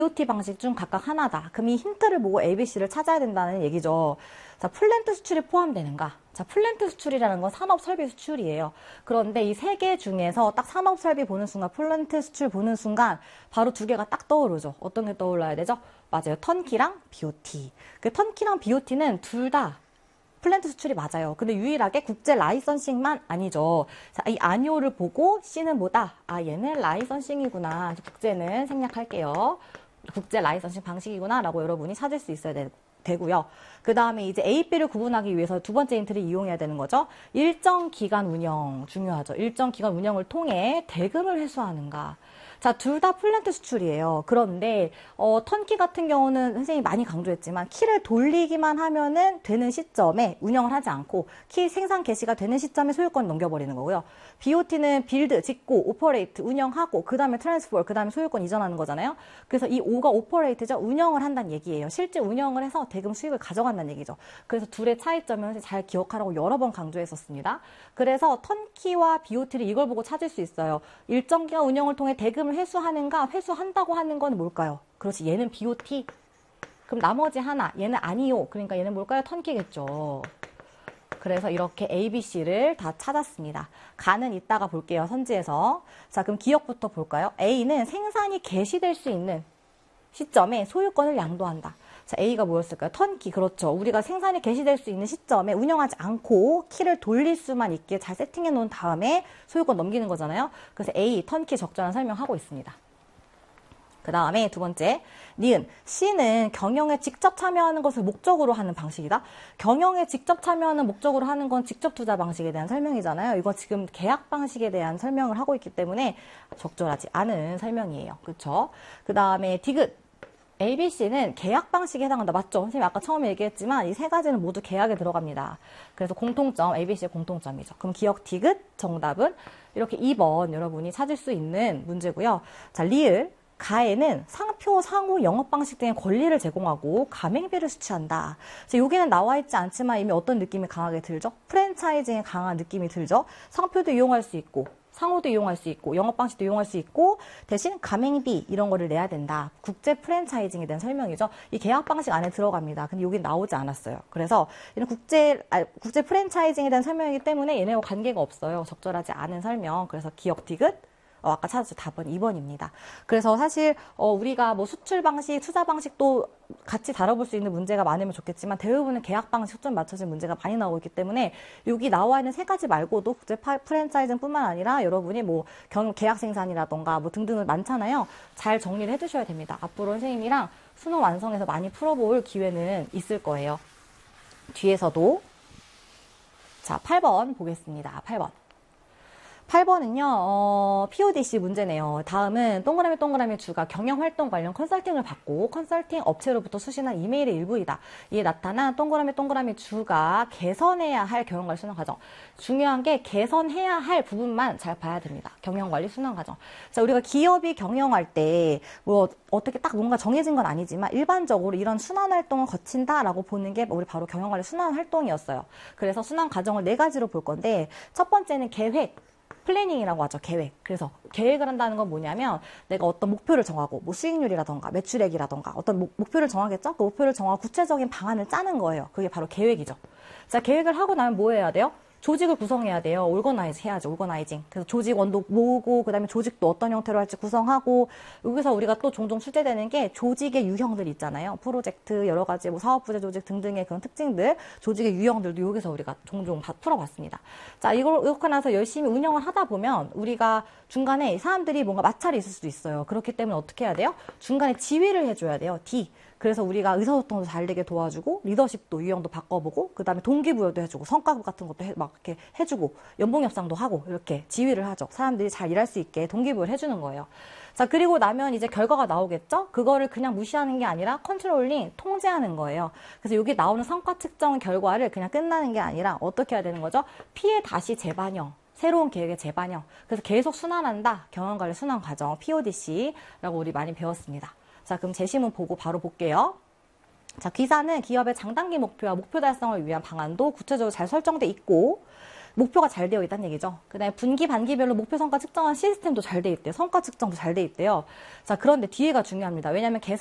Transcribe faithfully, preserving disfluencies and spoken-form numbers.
비오티 방식 중 각각 하나다. 그럼 이 힌트를 보고 A, B, C를 찾아야 된다는 얘기죠. 자, 플랜트 수출이 포함되는가? 자, 플랜트 수출이라는 건 산업 설비 수출이에요. 그런데 이 세 개 중에서 딱 산업 설비 보는 순간, 플랜트 수출 보는 순간 바로 두 개가 딱 떠오르죠. 어떤 게 떠올라야 되죠? 맞아요. 턴키랑 비오티. 그 턴키랑 비오티는 둘 다 플랜트 수출이 맞아요. 근데 유일하게 국제 라이선싱만 아니죠. 자, 이 아니오를 보고 C는 뭐다? 아, 얘는 라이선싱이구나. 국제는 생략할게요. 국제 라이선싱 방식이구나 라고 여러분이 찾을 수 있어야 되고 되고요. 그 다음에 이제 A, B를 구분하기 위해서 두 번째 힌트를 이용해야 되는 거죠. 일정 기간 운영 중요하죠. 일정 기간 운영을 통해 대금을 회수하는가. 자, 둘 다 플랜트 수출이에요. 그런데 어, 턴키 같은 경우는 선생님이 많이 강조했지만 키를 돌리기만 하면은 되는 시점에 운영을 하지 않고 키 생산 개시가 되는 시점에 소유권 넘겨버리는 거고요. 비오티는 빌드, 짓고, 오퍼레이트, 운영하고 그 다음에 트랜스포, 그 다음에 소유권 이전하는 거잖아요. 그래서 이 오가 오퍼레이트죠. 운영을 한다는 얘기예요. 실제 운영을 해서 대금 수익을 가져간다는 얘기죠. 그래서 둘의 차이점을 잘 기억하라고 여러 번 강조했었습니다. 그래서 턴키와 비오티를 이걸 보고 찾을 수 있어요. 일정 기간 운영을 통해 대금을 회수하는가, 회수한다고 하는 건 뭘까요? 그렇지, 얘는 비오티. 그럼 나머지 하나, 얘는 아니요. 그러니까 얘는 뭘까요? 턴키겠죠. 그래서 이렇게 A, B, C를 다 찾았습니다. 가는 이따가 볼게요. 선지에서. 자, 그럼 기억부터 볼까요? A는 생산이 개시될 수 있는 시점에 소유권을 양도한다. 자, A가 뭐였을까요? 턴키. 그렇죠. 우리가 생산이 개시될 수 있는 시점에 운영하지 않고 키를 돌릴 수만 있게 잘 세팅해 놓은 다음에 소유권 넘기는 거잖아요. 그래서 A, 턴키 적절한 설명하고 있습니다. 그 다음에 두 번째, 니은. C는 경영에 직접 참여하는 것을 목적으로 하는 방식이다. 경영에 직접 참여하는 목적으로 하는 건 직접 투자 방식에 대한 설명이잖아요. 이거 지금 계약 방식에 대한 설명을 하고 있기 때문에 적절하지 않은 설명이에요. 그렇죠? 그 다음에 디귿. A, B, C는 계약 방식에 해당한다. 맞죠? 선생님이 아까 처음에 얘기했지만 이 세 가지는 모두 계약에 들어갑니다. 그래서 공통점, A, B, C의 공통점이죠. 그럼 기억 디귿 정답은 이렇게 이 번 여러분이 찾을 수 있는 문제고요. 자, 리을. 가에는 상표, 상호, 영업 방식 등의 권리를 제공하고 가맹비를 수취한다. 여기는 나와 있지 않지만 이미 어떤 느낌이 강하게 들죠? 프랜차이징에 강한 느낌이 들죠? 상표도 이용할 수 있고 상호도 이용할 수 있고 영업 방식도 이용할 수 있고 대신 가맹비 이런 거를 내야 된다. 국제 프랜차이징에 대한 설명이죠. 이 계약 방식 안에 들어갑니다. 근데 여기 나오지 않았어요. 그래서 얘는 국제 아, 국제 프랜차이징에 대한 설명이기 때문에 얘네와 관계가 없어요. 적절하지 않은 설명. 그래서 기억 디귿. 어, 아까 찾았죠. 답은 이 번입니다. 그래서 사실 어, 우리가 뭐 수출 방식, 투자 방식도 같이 다뤄볼 수 있는 문제가 많으면 좋겠지만 대부분은 계약 방식 초점 맞춰진 문제가 많이 나오고 있기 때문에 여기 나와 있는 세 가지 말고도 국제 프랜차이즈뿐만 아니라 여러분이 뭐 경, 계약 생산이라던가 뭐 등등은 많잖아요. 잘 정리를 해두셔야 됩니다. 앞으로 선생님이랑 수능 완성해서 많이 풀어볼 기회는 있을 거예요. 뒤에서도. 자, 팔 번 보겠습니다. 팔 번. 팔 번은요, 어, 피오디씨 문제네요. 다음은 동그라미 동그라미 주가 경영활동 관련 컨설팅을 받고 컨설팅 업체로부터 수신한 이메일의 일부이다. 이에 나타난 동그라미 동그라미 주가 개선해야 할 경영관리 순환 과정. 중요한 게 개선해야 할 부분만 잘 봐야 됩니다. 경영관리 순환 과정. 자, 우리가 기업이 경영할 때 뭐 어떻게 딱 뭔가 정해진 건 아니지만 일반적으로 이런 순환 활동을 거친다라고 보는 게 우리 바로 경영관리 순환 활동이었어요. 그래서 순환 과정을 네 가지로 볼 건데 첫 번째는 계획. 플래닝이라고 하죠. 계획. 그래서 계획을 한다는 건 뭐냐면 내가 어떤 목표를 정하고 뭐 수익률이라던가 매출액이라던가 어떤 목, 목표를 정하겠죠? 그 목표를 정하고 구체적인 방안을 짜는 거예요. 그게 바로 계획이죠. 자, 계획을 하고 나면 뭐 해야 돼요? 조직을 구성해야 돼요. 올거나이즈 해야죠. 올거나이징. 그래서 조직원도 모으고 그다음에 조직도 어떤 형태로 할지 구성하고 여기서 우리가 또 종종 출제되는 게 조직의 유형들 있잖아요. 프로젝트 여러 가지 뭐 사업부제 조직 등등의 그런 특징들, 조직의 유형들도 여기서 우리가 종종 다 풀어봤습니다. 자, 이걸 이렇게 나서 열심히 운영을 하다 보면 우리가 중간에 사람들이 뭔가 마찰이 있을 수도 있어요. 그렇기 때문에 어떻게 해야 돼요? 중간에 지휘를 해줘야 돼요. D. 그래서 우리가 의사소통도 잘 되게 도와주고 리더십도 유형도 바꿔보고 그 다음에 동기부여도 해주고 성과급 같은 것도 해, 막 이렇게 해주고 연봉 협상도 하고 이렇게 지휘를 하죠. 사람들이 잘 일할 수 있게 동기부여를 해주는 거예요. 자, 그리고 나면 이제 결과가 나오겠죠? 그거를 그냥 무시하는 게 아니라 컨트롤링, 통제하는 거예요. 그래서 여기 나오는 성과 측정 결과를 그냥 끝나는 게 아니라 어떻게 해야 되는 거죠? 피해 다시 재반영. 새로운 계획의 재반영. 그래서 계속 순환한다. 경영관리 순환 과정, 피오디씨라고 우리 많이 배웠습니다. 자, 그럼 제시문 보고 바로 볼게요. 자, 기사는 기업의 장단기 목표와 목표 달성을 위한 방안도 구체적으로 잘 설정돼 있고 목표가 잘 되어 있다는 얘기죠. 그 다음에 분기, 반기별로 목표 성과 측정한 시스템도 잘 돼 있대요. 성과 측정도 잘 돼 있대요. 자, 그런데 뒤에가 중요합니다. 왜냐하면